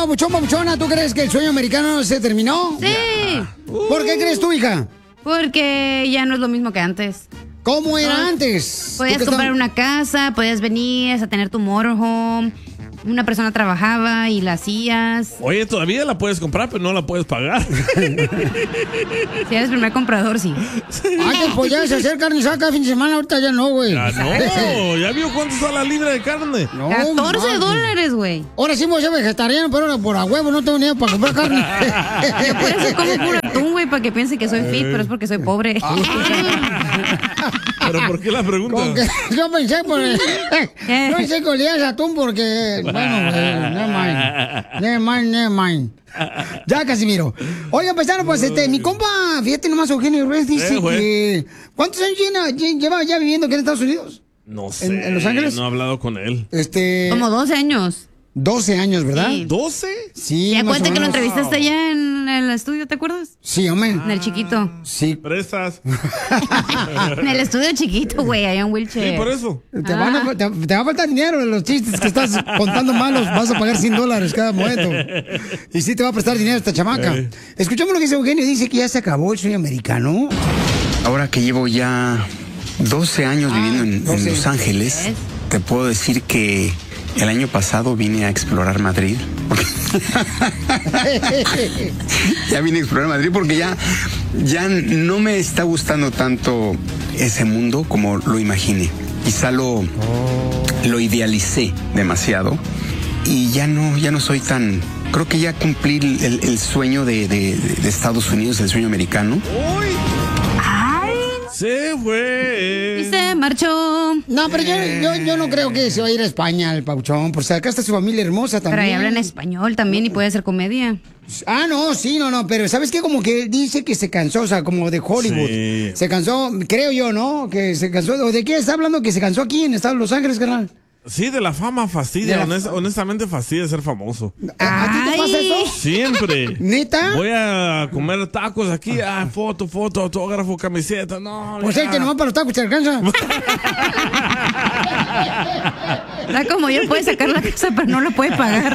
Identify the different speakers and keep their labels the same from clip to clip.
Speaker 1: papuchón, papuchona, ¿tú crees que el sueño americano se terminó?
Speaker 2: Sí.
Speaker 1: ¿Por qué crees tú, hija?
Speaker 2: Porque ya no es lo mismo que antes.
Speaker 1: ¿Cómo era antes?
Speaker 2: Podías comprar una casa, podías venir a tener tu motorhome. Una persona trabajaba y la hacías.
Speaker 3: Oye, todavía la puedes comprar, pero no la puedes pagar.
Speaker 2: Si eres primer comprador, sí.
Speaker 1: Antes podías hacer carne asada cada fin de semana, ahorita ya no, güey.
Speaker 3: Ya no, ¿ya vio cuánto está la libra de carne?
Speaker 1: No,
Speaker 2: $14, güey.
Speaker 1: Ahora sí voy a ser vegetariano, pero ahora por a huevo no tengo ni idea para comprar carne.
Speaker 2: Yo por eso como puro atún, güey, para que piense que soy fit, pero es porque soy pobre.
Speaker 3: ¿Pero por qué la pregunta?
Speaker 1: Yo pensé por... No sé que olías atún porque... Bueno, never mind. Ya, Casimiro. Oiga, paisano, pues mi compa, fíjate nomás, Eugenio Reyes dice que... ¿Cuántos años lleva ya viviendo aquí en Estados Unidos?
Speaker 3: No sé.
Speaker 1: ¿En Los Ángeles?
Speaker 3: No he hablado con él.
Speaker 2: Como 12 años.
Speaker 1: 12 años, ¿verdad?
Speaker 2: Sí.
Speaker 3: ¿12?
Speaker 1: Sí,
Speaker 2: Y
Speaker 1: más o
Speaker 2: acuérdate que lo
Speaker 1: menos.
Speaker 2: entrevistaste allá en el estudio, ¿te acuerdas?
Speaker 1: Sí, hombre.
Speaker 2: En el chiquito.
Speaker 1: Sí.
Speaker 3: Prestas.
Speaker 2: En el estudio chiquito, güey, allá en wheelchair.
Speaker 3: Sí, por eso.
Speaker 1: Te va a faltar dinero de los chistes que estás contando malos. Vas a pagar $100 cada momento. Y sí te va a prestar dinero esta chamaca. Escuchamos lo que dice Eugenio. Dice que ya se acabó el sueño americano.
Speaker 4: Ahora que llevo ya 12 años viviendo en
Speaker 1: 12.
Speaker 4: Los Ángeles, te puedo decir que el año pasado vine a explorar Madrid. Ya vine a explorar Madrid porque ya no me está gustando tanto ese mundo como lo imaginé. Quizá lo idealicé demasiado y ya no soy tan... Creo que ya cumplí el sueño de Estados Unidos, el sueño americano.
Speaker 3: ¡Uy! Se fue.
Speaker 2: Y se marchó.
Speaker 1: No, pero yo no creo que se va a ir a España el pauchón. Por si acá está su familia hermosa también.
Speaker 2: Pero ahí hablan español también y puede hacer comedia.
Speaker 1: Ah, no, sí, no, pero ¿sabes qué? Como que dice que se cansó, o sea, como de Hollywood.
Speaker 3: Sí.
Speaker 1: Se cansó, creo yo, ¿no? Que se cansó. ¿De qué está hablando? Que se cansó aquí en Estados Los Ángeles, carnal.
Speaker 3: Sí, de la fama fastidia.
Speaker 1: De la
Speaker 3: honestamente fastidia ser famoso.
Speaker 1: ¿A ti te pasa eso?
Speaker 3: Siempre.
Speaker 1: ¿Neta?
Speaker 3: Voy a comer tacos aquí. Foto, autógrafo, camiseta. No,
Speaker 1: Pues
Speaker 3: ya.
Speaker 1: el que nomás para los tacos te alcanza.
Speaker 2: Da como yo puede sacar la casa, pero no la puede pagar.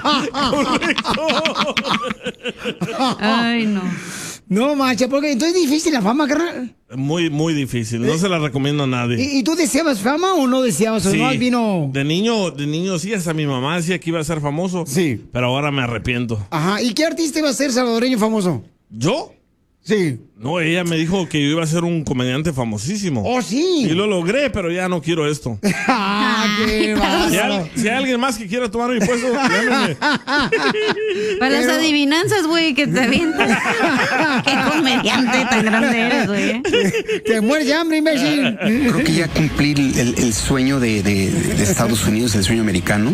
Speaker 2: Ay, no.
Speaker 1: No, macho, porque entonces es difícil la fama, carnal.
Speaker 3: Muy, muy difícil. No se la recomiendo a nadie.
Speaker 1: ¿Y tú deseabas fama o no deseabas? ¿O
Speaker 3: Sí.
Speaker 1: no vino?
Speaker 3: De niño sí, hasta mi mamá decía que iba a ser famoso.
Speaker 1: Sí.
Speaker 3: Pero ahora me arrepiento.
Speaker 1: Ajá, ¿y qué artista iba a ser salvadoreño famoso?
Speaker 3: ¿Yo?
Speaker 1: Sí.
Speaker 3: No, ella me dijo que yo iba a ser un comediante famosísimo.
Speaker 1: Oh, sí.
Speaker 3: Y lo logré, pero ya no quiero esto.
Speaker 1: Qué bárbaro.
Speaker 3: Si hay alguien más que quiera tomar mi puesto, llámeme.
Speaker 2: Para las adivinanzas, güey, que te avientas. Qué comediante tan grande eres, güey.
Speaker 1: Te mueres de hambre, imbécil.
Speaker 4: Creo que ya cumplí el sueño de Estados Unidos, el sueño americano.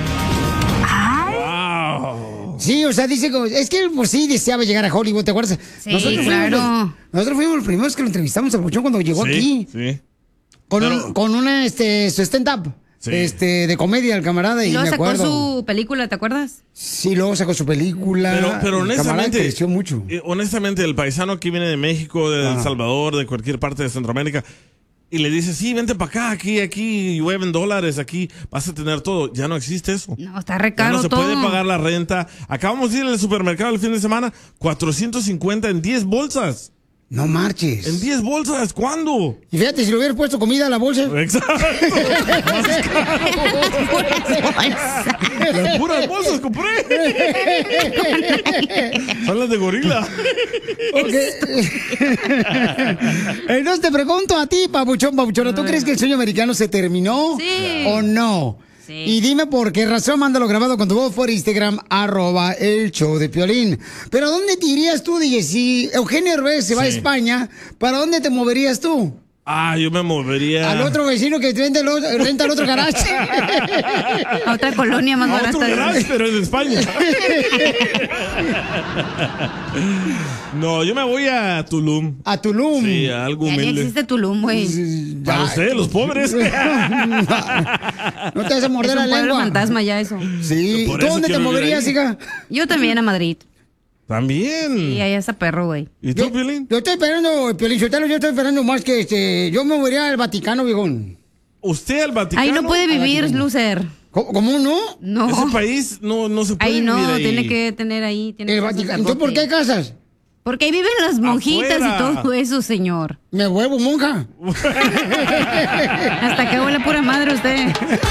Speaker 1: Sí, o sea, dice que es que él pues sí deseaba llegar a Hollywood, ¿te acuerdas?
Speaker 2: Sí, claro.
Speaker 1: Nosotros fuimos los primeros que lo entrevistamos a Puchón cuando llegó aquí.
Speaker 3: Sí.
Speaker 1: Con una su stand-up.
Speaker 3: Sí.
Speaker 1: De comedia, el camarada.
Speaker 2: Y
Speaker 1: Y
Speaker 2: luego
Speaker 1: me
Speaker 2: sacó
Speaker 1: acuerdo.
Speaker 2: su película, ¿te acuerdas?
Speaker 1: Sí, luego sacó su película.
Speaker 3: Pero
Speaker 1: El camarada
Speaker 3: honestamente,
Speaker 1: creció mucho.
Speaker 3: honestamente, el paisano aquí viene de México, de El Salvador, de cualquier parte de Centroamérica, y le dice, sí, vente para acá, aquí llueven dólares, aquí vas a tener todo. Ya no existe eso.
Speaker 2: No, está re
Speaker 3: Ya
Speaker 2: caro
Speaker 3: no se
Speaker 2: todo.
Speaker 3: puede pagar la renta. Acabamos de ir al supermercado el fin de semana, 450 en 10 bolsas.
Speaker 1: No marches.
Speaker 3: ¿En 10 bolsas? ¿Cuándo?
Speaker 1: Y fíjate, si le hubieras puesto comida a la bolsa.
Speaker 3: Exacto. Las puras bolsas compré. Son las de gorila.
Speaker 1: Entonces te pregunto a ti, papuchona, ¿tú crees que el sueño americano se terminó?
Speaker 2: Sí.
Speaker 1: ¿O no?
Speaker 2: Sí.
Speaker 1: Y dime por qué razón, mándalo grabado con tu voz por Instagram, @el show de Piolín. Pero ¿dónde te irías tú, DJ? Si Eugenio Herbés se va a España, ¿para dónde te moverías tú?
Speaker 3: Yo me movería.
Speaker 1: Al otro vecino que renta el otro garage.
Speaker 2: A otra colonia más
Speaker 3: A
Speaker 2: barata.
Speaker 3: otro garage, pero en España. No, yo me voy a Tulum.
Speaker 1: A Tulum.
Speaker 3: Sí, a algo
Speaker 2: Ya ni
Speaker 3: humilde.
Speaker 2: existe Tulum, güey.
Speaker 3: Para ustedes, los pobres.
Speaker 1: No te vas a
Speaker 2: Es
Speaker 1: morder la
Speaker 2: un pueblo
Speaker 1: lengua.
Speaker 2: fantasma ya eso.
Speaker 1: Sí.
Speaker 3: Por
Speaker 1: ¿Tú
Speaker 3: eso
Speaker 1: dónde te
Speaker 3: quiero vivir
Speaker 1: moverías,
Speaker 3: ahí.
Speaker 1: hija?
Speaker 2: Yo también a Madrid.
Speaker 3: También.
Speaker 2: Y allá está perro, güey.
Speaker 3: ¿Y tú, Piolín?
Speaker 1: Yo estoy esperando, Piolín Sotelo, yo estoy esperando más que yo me movería al Vaticano, viejón.
Speaker 3: ¿Usted al Vaticano?
Speaker 2: Ahí no puede vivir, loser.
Speaker 1: ¿Cómo no?
Speaker 2: No.
Speaker 3: Ese país no se puede
Speaker 2: Ahí
Speaker 3: vivir
Speaker 2: no,
Speaker 3: ahí.
Speaker 2: tiene que tener ahí.
Speaker 1: El Vaticano. ¿Entonces por qué hay casas?
Speaker 2: Porque ahí viven las monjitas
Speaker 3: Afuera.
Speaker 2: y todo eso, señor.
Speaker 1: Me vuelvo monja.
Speaker 2: Hasta que huele pura madre usted.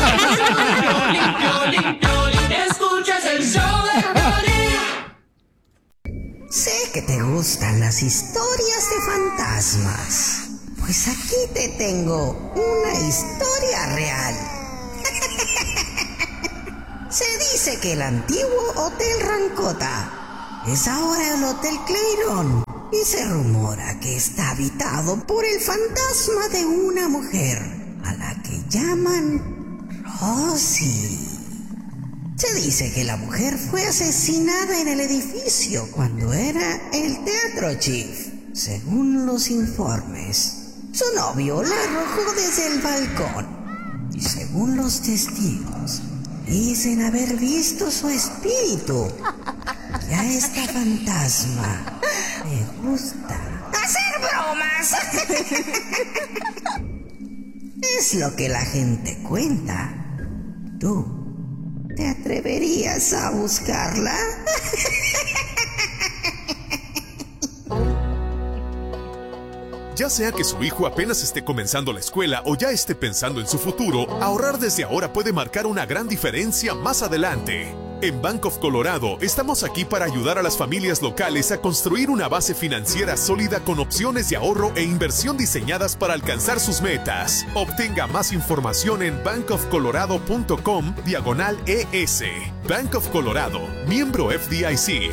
Speaker 5: Escuchas el show de Piolín.
Speaker 6: Sé que te gustan las historias de fantasmas. Pues aquí te tengo una historia real. Se dice que el antiguo Hotel Rancota es ahora el Hotel Clairon y se rumora que está habitado por el fantasma de una mujer a la que llaman Rosie. Se dice que la mujer fue asesinada en el edificio cuando era el Teatro Chief. Según los informes, su novio la arrojó desde el balcón. Y según los testigos, dicen haber visto su espíritu. Y a esta fantasma le gusta hacer bromas. Es lo que la gente cuenta. ¿Tú te atreverías a buscarla?
Speaker 7: Ya sea que su hijo apenas esté comenzando la escuela o ya esté pensando en su futuro, ahorrar desde ahora puede marcar una gran diferencia más adelante. En Bank of Colorado estamos aquí para ayudar a las familias locales a construir una base financiera sólida con opciones de ahorro e inversión diseñadas para alcanzar sus metas. Obtenga más información en bankofcolorado.com/ES. Bank of Colorado, miembro FDIC.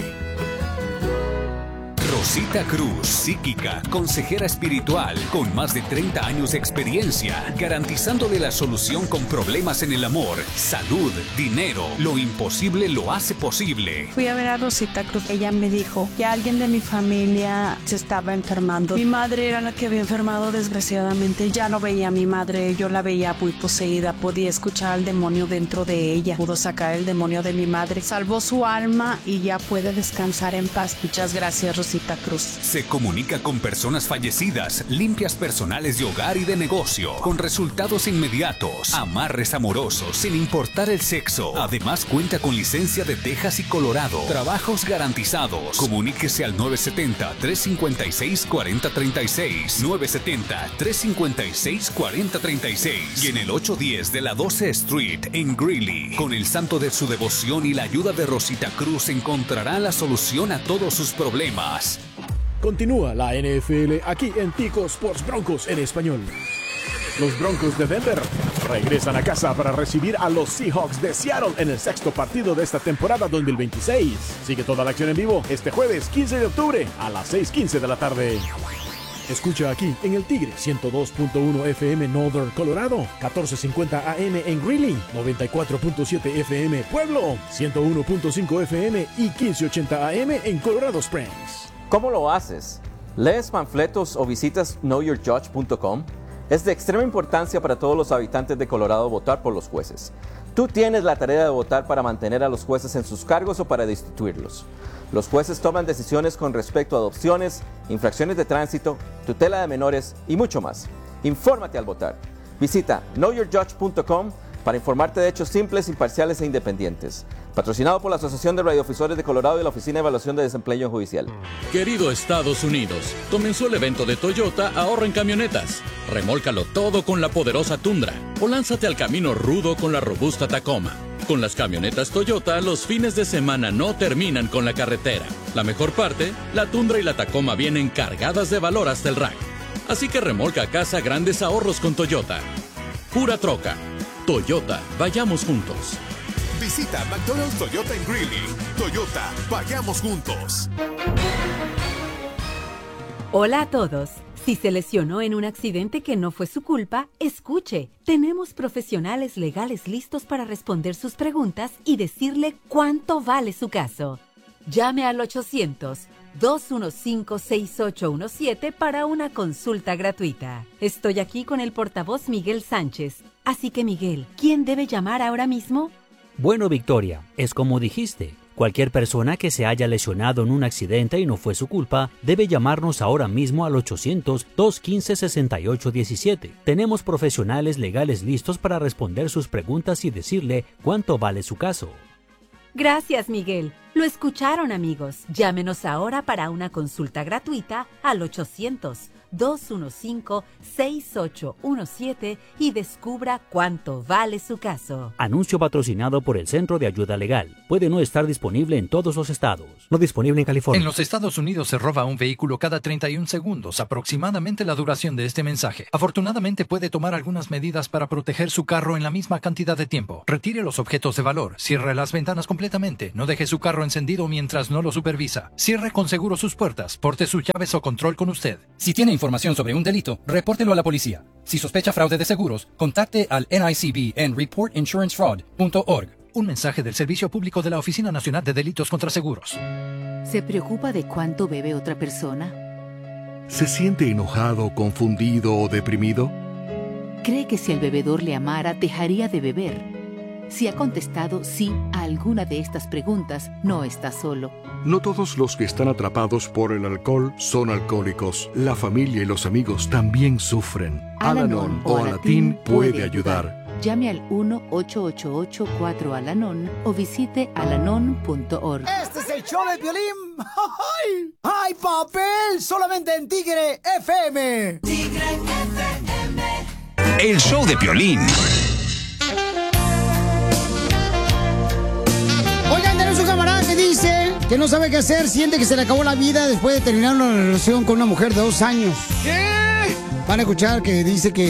Speaker 8: Rosita Cruz, psíquica, consejera espiritual, con más de 30 años de experiencia, garantizándole la solución con problemas en el amor, salud, dinero. Lo imposible lo hace posible.
Speaker 9: Fui a ver a Rosita Cruz. Ella me dijo que alguien de mi familia se estaba enfermando. Mi madre era la que había enfermado, desgraciadamente. Ya no veía a mi madre, yo la veía muy poseída. Podía escuchar al demonio dentro de ella. Pudo sacar el demonio de mi madre. Salvó su alma y ya puede descansar en paz. Muchas gracias, Rosita Cruz.
Speaker 8: Se comunica con personas fallecidas, limpias personales de hogar y de negocio, con resultados inmediatos, amarres amorosos sin importar el sexo. Además cuenta con licencia de Texas y Colorado, trabajos garantizados. Comuníquese al 970-356-4036, 970-356-4036 y en el 810 de la 12 Street en Greeley. Con el santo de su devoción y la ayuda de Rosita Cruz encontrará la solución a todos sus problemas.
Speaker 10: Continúa la NFL aquí en Tico Sports Broncos en español. Los Broncos de Denver regresan a casa para recibir a los Seahawks de Seattle en el sexto partido de esta temporada 2026. Sigue toda la acción en vivo este jueves 15 de octubre a las 6:15 de la tarde. Escucha aquí en el Tigre 102.1 FM Northern Colorado, 1450 AM en Greeley, 94.7 FM Pueblo, 101.5 FM y 1580 AM en Colorado Springs.
Speaker 11: ¿Cómo lo haces? ¿Lees panfletos o visitas knowyourjudge.com? Es de extrema importancia para todos los habitantes de Colorado votar por los jueces. Tú tienes la tarea de votar para mantener a los jueces en sus cargos o para destituirlos. Los jueces toman decisiones con respecto a adopciones, infracciones de tránsito, tutela de menores y mucho más. Infórmate al votar. Visita knowyourjudge.com para informarte de hechos simples, imparciales e independientes. Patrocinado por la Asociación de Radiodifusores de Colorado y la Oficina de Evaluación de Desempeño Judicial.
Speaker 12: Querido Estados Unidos, comenzó el evento de Toyota Ahorra en Camionetas. Remólcalo todo con la poderosa Tundra o lánzate al camino rudo con la robusta Tacoma. Con las camionetas Toyota, los fines de semana no terminan con la carretera. La mejor parte, la Tundra y la Tacoma vienen cargadas de valor hasta el rack. Así que remolca a casa grandes ahorros con Toyota. Pura troca. Toyota, vayamos juntos.
Speaker 7: Visita McDonald's Toyota en Greeley. Toyota, vayamos juntos.
Speaker 13: Hola a todos. Si se lesionó en un accidente que no fue su culpa, escuche. Tenemos profesionales legales listos para responder sus preguntas y decirle cuánto vale su caso. Llame al 800-215-6817 para una consulta gratuita. Estoy aquí con el portavoz Miguel Sánchez. Así que, Miguel, ¿quién debe llamar ahora mismo?
Speaker 14: Bueno, Victoria, es como dijiste. Cualquier persona que se haya lesionado en un accidente y no fue su culpa, debe llamarnos ahora mismo al 800-215-6817. Tenemos profesionales legales listos para responder sus preguntas y decirle cuánto vale su caso.
Speaker 13: Gracias, Miguel. Lo escucharon, amigos. Llámenos ahora para una consulta gratuita al 800-215-6817 y descubra cuánto vale su caso.
Speaker 14: Anuncio patrocinado por el Centro de Ayuda Legal. Puede no estar disponible en todos los estados. No disponible en California.
Speaker 15: En los Estados Unidos se roba un vehículo cada 31 segundos, aproximadamente la duración de este mensaje. Afortunadamente puede tomar algunas medidas para proteger su carro en la misma cantidad de tiempo. Retire los objetos de valor, cierre las ventanas completamente, no deje su carro encendido mientras no lo supervisa. Cierre con seguro sus puertas, porte sus llaves o control con usted.
Speaker 16: Si tiene información sobre un delito, repórtelo a la policía. Si sospecha fraude de seguros, contacte al NICB en reportinsurancefraud.org.
Speaker 15: Un mensaje del Servicio Público de la Oficina Nacional de Delitos contra Seguros.
Speaker 17: ¿Se preocupa de cuánto bebe otra persona?
Speaker 18: ¿Se siente enojado, confundido o deprimido?
Speaker 17: ¿Cree que si el bebedor le amara, dejaría de beber? Si ha contestado sí a alguna de estas preguntas, no está solo.
Speaker 18: No todos los que están atrapados por el alcohol son alcohólicos. La familia y los amigos también sufren.
Speaker 17: Al-Anon
Speaker 18: o Alatín puede ayudar.
Speaker 17: Llame al 1-888-4-ALANON o visite alanon.org.
Speaker 1: Este es el show de Piolín. ¡Ay! ¡Ay, papel! Solamente en Tigre FM.
Speaker 5: Tigre FM.
Speaker 8: El show de Piolín.
Speaker 1: Oigan, tenemos un camarada que dice que no sabe qué hacer, siente que se le acabó la vida después de terminar una relación con una mujer de 2 años. ¿Qué? Van a escuchar que dice que